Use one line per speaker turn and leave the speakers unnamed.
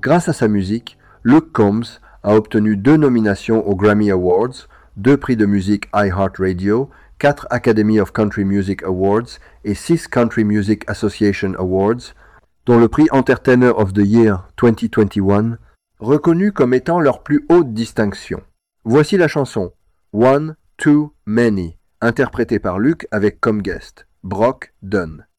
Grâce à sa musique, Luke Combs a obtenu 2 nominations aux Grammy Awards, 2 prix de musique iHeartRadio, 4 Academy of Country Music Awards et 6 Country Music Association Awards, dont le prix Entertainer of the Year 2021, reconnu comme étant leur plus haute distinction. Voici la chanson One Too Many, interprétée par Luke avec comme guest Brock Dunn.